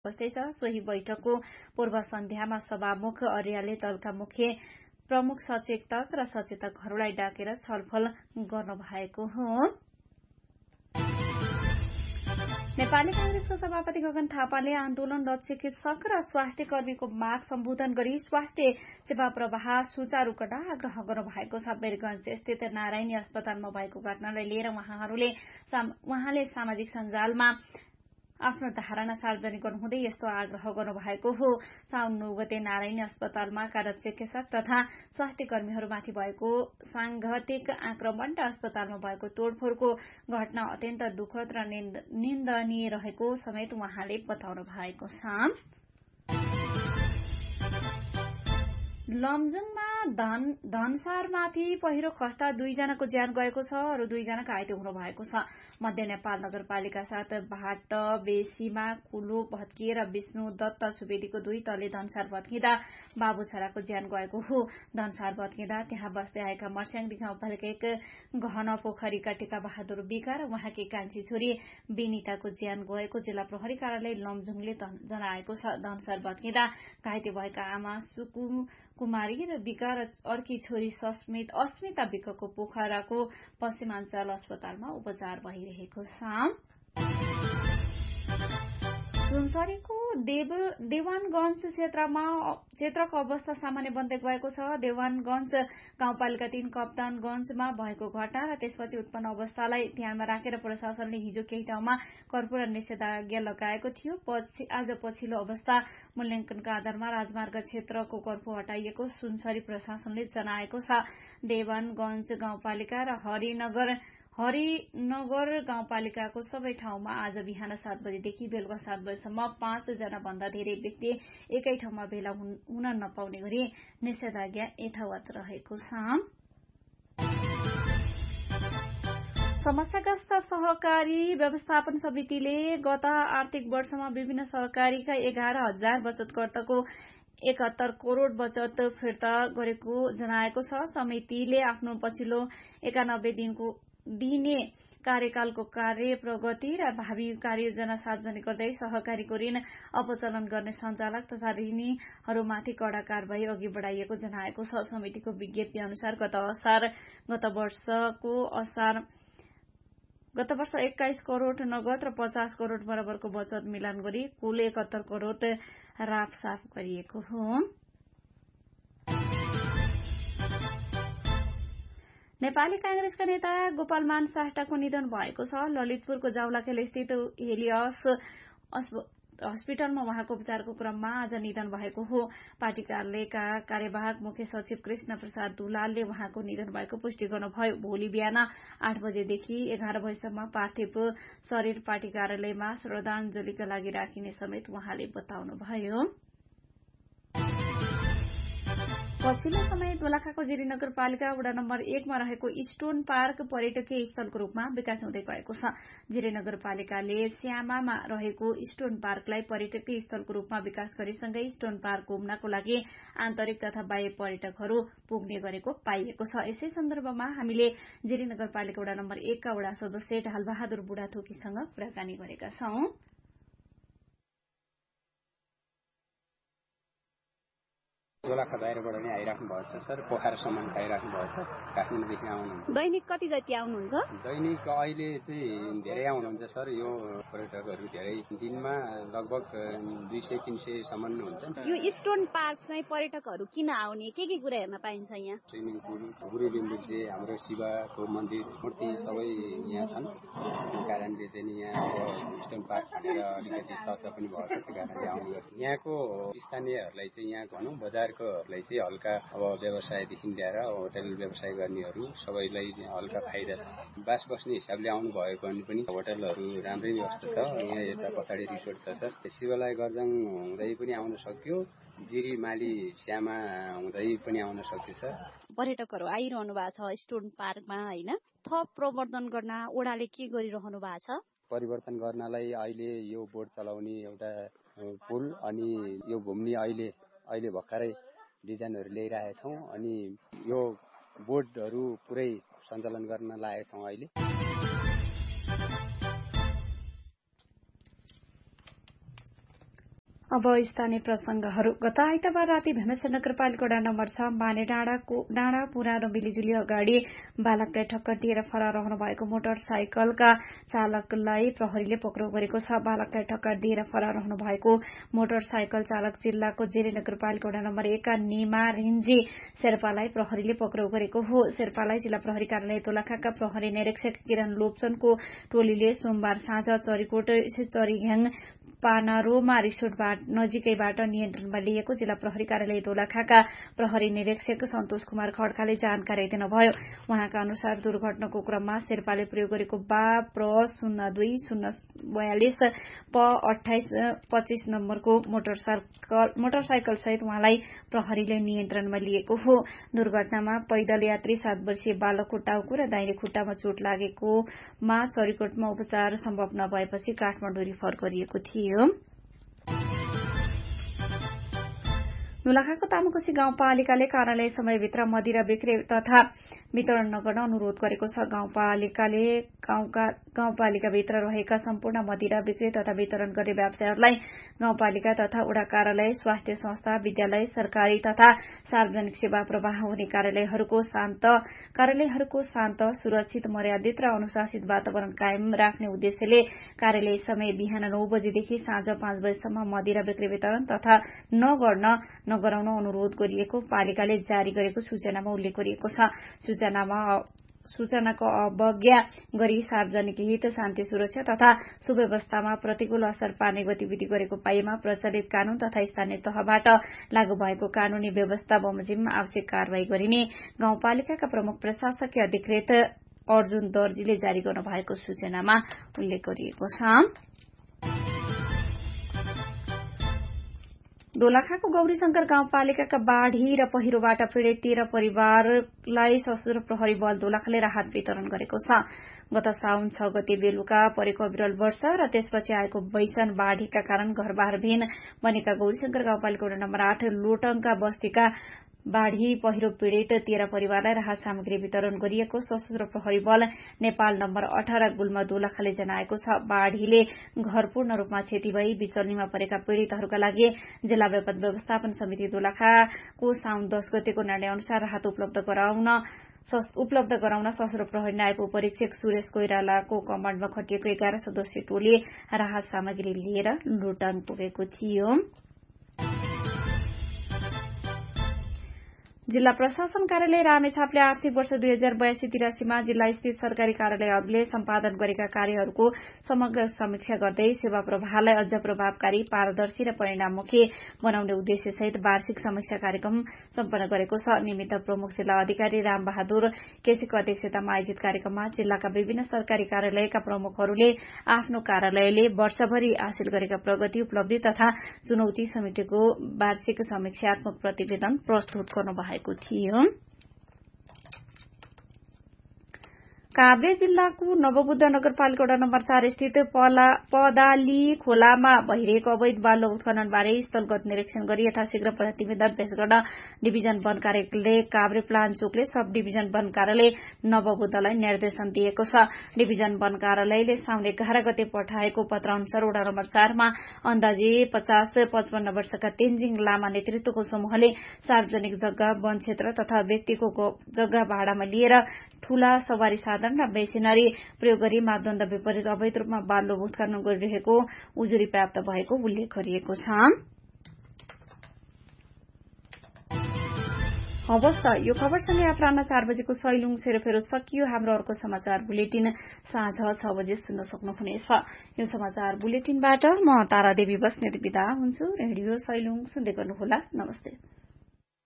बस्दैछ। सोही बैठकको पूर्व सन्ध्यामा सभामुख अर्यालले दलका मुख्य प्रमुख सचेतक र सचेतकहरूलाई डाकेर छलफल गर्नुभएको हो। नेपाली कांग्रेसको सभापति गगन थापाले आन्दोलनरत चिकित्सक र स्वास्थ्य कर्मीको माग सम्बोधन गरी स्वास्थ्य सेवा प्रवाह सुचारू गर्न आग्रह गर्नुभएको छ। वीरगंज स्थित नारायणी अस्पतालमा भएको घटनालाई लिएर उहाँले सामाजिक सञ्जालमा आफ्नो धारणा सार्वजनिक गर्नुहुँदै यस्तो आग्रह गर्नुभएको हो। साउन 9 गते नारायणी अस्पतालमा कार्यरत चिकित्सक तथा स्वास्थ्य कर्मीहरूमाथि भएको सांघातिक आक्रमण र अस्पतालमा भएको तोडफोडको घटना अत्यन्त दुखद र निन्दनीय रहेको समेत उहाँले बताउनु भएको छ। लमजुङमा धनसारमाथि पहिरो खस्दा 2 जनाको ज्यान गएको छ, अरू 2 जना घाइते हुनु भएको छ। मध्य नेपाल नगरपालिका साथ भाट बेसीमा कुलो भत्किएर विष्णु दत्त सुवेदीको 2 तले धनसार भत्किँदा बाबु छोराको ज्यान गएको हो। धनसार भत्किँदा त्यहाँ बस्दै आएका मर्स्याङदी गाउँपालिका 1 घन पोखरीका टेका बहादुर बिका र उहाँकी कान्छी छोरी विनिताको ज्यान गएको जिल्ला प्रहरी कार्यालय लमजुङले जनाएको छ। धनसार भत्किँदा घाइते भएका आमा कुमारी र बिका र अर्की छोरी अस्मिता बिकको पोखराको पश्चिमाञ्चल अस्पतालमा उपचार भइरहेको छ। सुनसरीको देवानगंज क्षेत्रको अवस्था सामान्य बन्दै गएको छ। देवानगंज गाउँपालिका 3 कप्तानगंजमा भएको घटना र त्यसपछि उत्पन्न अवस्थालाई ध्यानमा राखेर प्रशासनले हिजो केही ठाउँमा कर्फ्यू र निषेधाज्ञा लगाएको थियो। आज पछिल्लो अवस्था मूल्याङ्कनका आधारमा राजमार्ग क्षेत्रको कर्फ्यू हटाइएको सुनसरी प्रशासनले जनाएको छ। देवानगंज गाउँपालिका र हरिनगर गाउँपालिकाको सबै ठाउँमा आज बिहान 7 बजेदेखि बेलुका 7 बजेसम्म 5 जना भन्दा धेरै व्यक्ति एकै ठाउँमा भेला हुन नपाउने गरी निषेधाज्ञा यथावत रहेको छ। समस्याग्रस्त सहकारी व्यवस्थापन समितिले गत आर्थिक वर्षमा विभिन्न सहकारीका 11,000 बचतकर्ताको 71 करोड़ बचत फिर्ता गरेको जनाएको छ। समितिले आफ्नो पछिल्लो 91 दिने कार्यकालको कार्य प्रगति र भावी कार्ययोजना सार्वजनिक गर्दै सहकारीको ऋण अपचलन गर्ने सञ्चालक तथा ऋणीहरूमाथि कड़ा कारबाही अघि बढ़ाइएको जनाएको छ। समितिको विज्ञप्ति अनुसार गत वर्ष 21 करोड़ नगद र 50 करोड़ बराबरको बचत मिलान गरी कुल 71 करोड़ राफसाफ गरिएको हो। नेपाली कांग्रेसका नेता गोपालमान साहटाको निधन भएको छ। ललितपुरको जाउलाखेल स्थित हेलियस अस्पतालमा उहाँको उपचारको क्रममा आज निधन भएको हो। पार्टी कार्यालयका कार्यवाहक मुख्य सचिव कृष्ण प्रसाद दुलालले उहाँको निधन भएको पुष्टि गर्नुभयो। भोलि बिहान 8 बजेदेखि 11 बजेसम्म पार्थिव शरीर पार्टी कार्यालयमा श्रद्धाञ्जलीका लागि राखिने समेत उहाँले बताउनुभयो। पछिल्लो समय दोलखाको जिरी नगरपालिका वडा नम्बर 1 मा रहेको स्टोन पार्क पर्यटकीय स्थलको रूपमा विकास हुँदै गएको छ। जिरी नगरपालिकाले श्यामामा रहेको स्टोन पार्कलाई पर्यटकीय स्थलको रूपमा विकास गरेसँगै स्टोन पार्क घुम्नको लागि आन्तरिक तथा बाह्य पर्यटकहरू पुग्ने गरेको पाइएको छ। यसै सन्दर्भमा हामीले जिरी नगरपालिका वडा नम्बर 1 का वडा सदस्य ढालबहादुर बुढाथोकीसँग कुराकानी गरेका छौं। दोलखा बाहिरबाट नै आइराख्नु भएको छ सर। पोखरासम्म आइराख्नु भएको छ। काठमाडौँदेखि आउनुहुन्छ। दैनिक कति जति आउनुहुन्छ? दैनिक अहिले चाहिँ धेरै आउनुहुन्छ सर। यो पर्यटकहरू धेरै दिनमा लगभग 200-300 सम्म हुन्छ। यो स्टोन पार्क चाहिँ पर्यटकहरू किन आउने, के कुरा हेर्न पाइन्छ यहाँ? स्विमिङ पुल, गुरु लिम्बुचे, हाम्रो शिवको मन्दिर मूर्ति सबै यहाँ छन्। त्यस कारणले चाहिँ यहाँ स्टोन पार्क भनेर अलिकति चर्चा पनि भएको छ। त्यस कारणले आउने गर्छ। यहाँको स्थानीयहरूलाई चाहिँ यहाँ भनौँ बजारकोहरूलाई चाहिँ हल्का अब व्यवसायदेखि लिएर होटल व्यवसाय गर्नेहरू सबैलाई हल्का फाइदा छ। बास बस्ने हिसाबले आउनु भएको भने पनि होटलहरू राम्रै व्यवस्था छ। यहाँ यता पछाडि रिसोर्ट छ सर। शिवालय गर्जङ हुँदै पनि आउन सक्यो। जिरी माली श्यामा हुँदै पनि आउन सक्यो सर। पर्यटकहरू आइरहनु भएको छ स्टोन पार्कमा हैन? थप प्रवर्धन गर्न ओडाले के गरिरहनु भएको छ? परिवर्तन गर्नलाई अहिले यो बोट चलाउने एउटा पुल अनि यो घुम्ने अहिले भर्खरै डिजाइनहरू ल्याइरहेका छौं अनि यो बोर्डहरू पुरै सञ्चालन गर्न लागेका छौं अहिले। अब स्थानीय प्रसंगहरू। गत आइतबार राति भेमेश्वर नगरपालिका वडा नम्बर 6 माने डाँडा पुरानो मिलिजुली अगाडि बालकलाई ठक्कर दिएर फरार रहनु भएको मोटरसाइकलका चालकलाई प्रहरीले पक्राउ गरेको छ। बालकलाई ठक्कर दिएर फरार रहनु भएको मोटरसाइकल चालक जिल्लाको जेरे नगरपालिका वडा नम्बर 1 का निमा रिन्जी शेर्पालाई प्रहरीले पक्राउ गरेको हो। शेर्पालाई जिल्ला प्रहरी कार्यालय दोलखाका प्रहरी निरीक्षक किरण लोप्चनको टोलीले सोमबार साँझ चरीकोट चरीघ्याङ पानारोमा रिसोर्ट नजिकैबाट नियन्त्रणमा लिएको जिल्ला प्रहरी कार्यालय दोलखाका प्रहरी निरीक्षक सन्तोष कुमार खड्काले जानकारी दिनुभयो। उहाँका अनुसार दुर्घटनाको क्रममा शेर्पाले प्रयोग गरेको प्र 02-042 प 2825 नम्बरको मोटरसाइकल सहित उहाँलाई प्रहरीले नियन्त्रणमा लिएको हो। दुर्घटनामा पैदल यात्री 7 वर्षीय बालकको टाउको र दाहिने खुट्टामा चोट लागेकोमा चरीकोटमा उपचार सम्भव नभएपछि काठमाडौँ रिफर गरिएको थियो। दोलखाको तामाकोशी गाउँपालिकाले कार्यालय समयभित्र मदिरा बिक्री तथा वितरण नगर्न अनुरोध गरेको छ। गाउँपालिकाले गाउँपालिकाभित्र रहेका सम्पूर्ण मदिरा बिक्री तथा वितरण गर्ने व्यवसायहरूलाई गाउँपालिका तथा वडा कार्यालय, स्वास्थ्य संस्था, विद्यालय, सरकारी तथा सार्वजनिक सेवा प्रवाह हुने कार्यालयहरूको शान्त, सुरक्षित, मर्यादित र अनुशासित वातावरण कायम राख्ने उद्देश्यले कार्यालय समय बिहान 9 बजेदेखि साँझ 5 बजेसम्म मदिरा बिक्री वितरण तथा नगराउन अनुरोध गरिएको पालिकाले जारी गरेको सूचनामा उल्लेख गरिएको छ। सूचनाको अवज्ञा गरी सार्वजनिक हित, शान्ति, सुरक्षा तथा सुव्यवस्थामा प्रतिकूल असर पार्ने गतिविधि गरेको पाइएमा प्रचलित कानून तथा स्थानीय तहबाट लागू भएको कानूनी व्यवस्था बमोजिम आवश्यक कार्यवाही गरिने गाउँपालिकाका प्रमुख प्रशासकीय अधिकृत अर्जुन दर्जीले जारी गर्नु भएको सूचनामा उल्लेख गरिएको छ। दोलखाको गौरीशंकर गाउँपालिकाका बाढ़ी र पहिरोबाट पीड़ित 13 परिवारलाई सशस्त्र प्रहरी बल दोलखाले राहत वितरण गरेको छ। गत साउन 6 गते बेलुका परेको अविरल वर्षा र त्यसपछि आएको भैसन बाढ़ीका कारण घरबारविहीन बनेका गौरीशंकर गाउँपालिका वडा नम्बर 8 लोटङका बस्तीका बाढ़ी पहिरो पीड़ित 13 परिवारलाई राहत सामग्री वितरण गरिएको सशस्त्र प्रहरी बल नेपाल नम्बर 18 गुल्मा दोलखाले जनाएको छ। बाढ़ीले घर पूर्ण रूपमा क्षति भई बिचल्नीमा परेका पीड़ितहरूका लागि जिल्ला विपद व्यवस्थापन समिति दोलखाको साउन 10 गतेको निर्णय अनुसार राहत उपलब्ध गराउन सशस्त्र प्रहरी नायब उपरीक्षक सुरेश कोइरालाको कमाण्डमा खटिएको 11 सदस्यीय टोली राहत सामग्री लिएर लुटङ पुगेको थियो। जिल्ला प्रशासन कार्यालय रामेछापले आर्थिक वर्ष 2082-83 मा जिल्ला स्थित सरकारी कार्यालयहरूले सम्पादन गरेका कार्यहरूको समग्र समीक्षा गर्दै सेवा प्रवाहलाई अझ प्रभावकारी, पारदर्शी र परिणाममुखी बनाउने उद्देश्यसहित वार्षिक समीक्षा कार्यक्रम सम्पन्न गरेको छ। निमित्त प्रमुख जिल्ला अधिकारी रामबहादुर केसीको अध्यक्षतामा आयोजित कार्यक्रममा जिल्लाका विभिन्न सरकारी कार्यालयका प्रमुखहरूले आफ्नो कार्यालयले वर्षभरि हासिल गरेका प्रगति, उपलब्धि तथा चुनौती समेटेको वार्षिक समीक्षात्मक प्रतिवेदन प्रस्तुत गर्नुभएको थियो। काभ्रे जिल्लाको नवबुद्ध नगरपालिका वडा नम्बर 4 स्थित पदाली खोलामा भइरहेको अवैध बालु उत्खननबारे स्थलगत निरीक्षण गरी यथाशीघ्र प्रतिवेदन पेश गर्न डिभिजन वन कार्यालय काभ्रे प्लान चोकले सब डिभिजन वन कार्यालय नवबुद्धलाई निर्देशन दिएको छ। डिभिजन वन कार्यालयले साउन 11 गते पठाएको पत्र अनुसार वडा नम्बर 4 मा अन्दाजी 50-55 वर्षका तेन्जिङ लामा नेतृत्वको समूहले सार्वजनिक जग्गा, वन क्षेत्र तथा व्यक्तिको जग्गा भाडामा लिएर ठूला सवारी साधन र मेसिनरी प्रयोग गरी मापदण्ड विपरीत अवैध रूपमा बालु उत्खनन गरिरहेको उजुरी प्राप्त भएको उल्लेख गरिएको छ। हवस् त यो खबरसँगै अपराह्न 4 बजेको सैलुङ सेरोफेरो सकियो। हाम्रो अर्को समाचार बुलेटिन साँझ 6 बजे सुन्न सक्नुहुनेछ। यो समाचार बुलेटिनबाट म तारादेवी बस्नेत बिदा हुन्छु। रेडियो सैलुङ सुन्दै गर्नुहोला। नमस्ते।